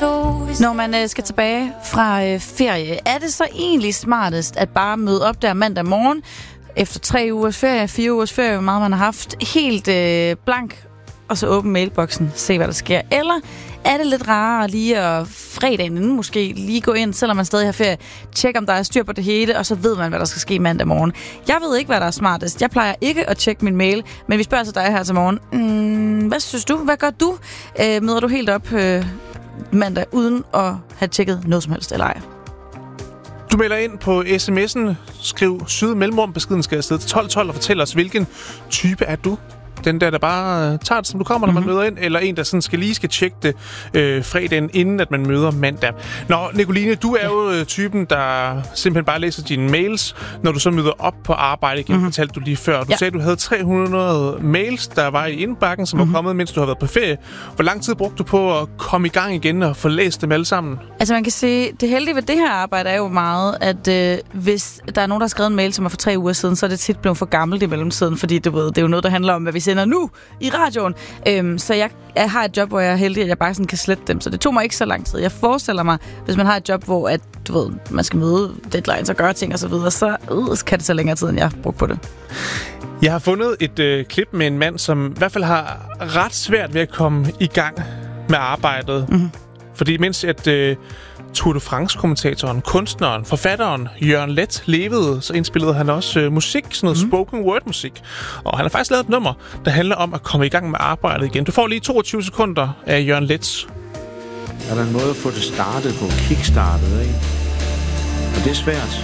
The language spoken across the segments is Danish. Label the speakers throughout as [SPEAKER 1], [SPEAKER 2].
[SPEAKER 1] Når man skal tilbage fra ferie, er det så egentlig smartest at bare møde op der mandag morgen, efter 3 ugers ferie, 4 ugers ferie, hvor meget man har haft, helt blank, og så åbne mailboksen, se hvad der sker? Eller er det lidt rarere lige at fredagen inden måske lige gå ind, selvom man stadig har ferie, tjekke om der er styr på det hele, og så ved man, hvad der skal ske mandag morgen. Jeg ved ikke, hvad der er smartest. Jeg plejer ikke at tjekke min mail, men vi spørger så dig her til morgen. Hvad synes du? Hvad gør du? Møder du helt op mandag uden at have tjekket noget som helst, eller ej?
[SPEAKER 2] Du melder ind på sms'en, skriv syd mellemrum, beskeden skal afsted til 1212 og fortæl os, hvilken type er du? Den der bare tager det, som du kommer, når man møder ind, eller en, der sådan skal tjekke det fredagen, inden at man møder mandag. Nå, Nicoline, du er jo typen, der simpelthen bare læser dine mails, når du så møder op på arbejde igen, fortalte du lige før. Du sagde, du havde 300 mails, der var i indbakken, som var kommet, mens du har været på ferie. Hvor lang tid brugte du på at komme i gang igen og få læst dem alle sammen? Altså,
[SPEAKER 1] man kan sige, det heldige ved det her arbejde er jo meget, at hvis der er nogen, der har skrevet en mail, som er for 3 uger siden, så er det tit blevet for gammelt i mellemtiden, fordi du ved, det er jo noget, der handler om, hvad vi sender nu i radioen. Så jeg har et job, hvor jeg er heldig, at jeg bare sådan kan slette dem. Så det tog mig ikke så lang tid. Jeg forestiller mig, hvis man har et job, hvor at, du ved, man skal møde deadlines og gøre ting og så videre, så kan det tage længere tid, end jeg har brugt på det.
[SPEAKER 2] Jeg har fundet et klip med en mand, som i hvert fald har ret svært ved at komme i gang med arbejdet. Fordi mens at Tour de France-kommentatoren, kunstneren, forfatteren Jørgen Leth levede, så indspillede han også musik, sådan noget spoken word-musik. Og han har faktisk lavet et nummer, der handler om at komme i gang med arbejdet igen. Du får lige 22 sekunder af Jørgen Leths.
[SPEAKER 3] Er der en måde at få det startet på, kickstartet, ikke? Og det er svært.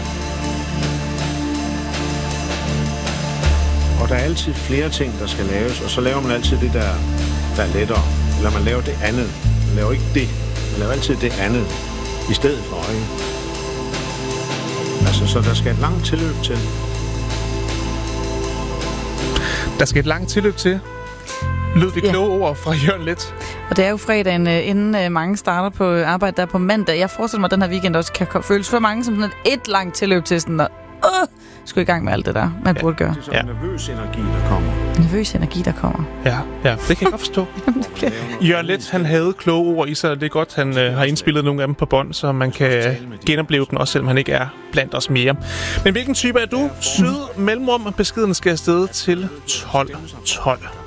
[SPEAKER 3] Og der er altid flere ting, der skal laves, og så laver man altid det, der er lettere. Eller man laver det andet. Man laver ikke det. Man laver altid det andet i stedet for, ikke? Altså, så der skal et langt tilløb til.
[SPEAKER 2] Der skal et langt tilløb til. Lød det kloge ord fra Jørgen Leth.
[SPEAKER 1] Og det er jo fredagen, inden mange starter på arbejde der på mandag. Jeg forestiller mig, at den her weekend også kan føles for mange som sådan et langt tilløb til sådan at skulle i gang med alt det der, man burde gøre.
[SPEAKER 3] Det er sådan en nervøs energi, der kommer.
[SPEAKER 1] Nervøs energi, der kommer.
[SPEAKER 2] Ja, det kan jeg godt forstå. Jørgen Leth, han havde kloge ord i sig, og det er godt, han har indspillet nogle af dem på bånd, så man kan genopleve den, også selvom han ikke er blandt os mere. Men hvilken type er du? Syd mellemrum, beskeden skal afsted til 1212.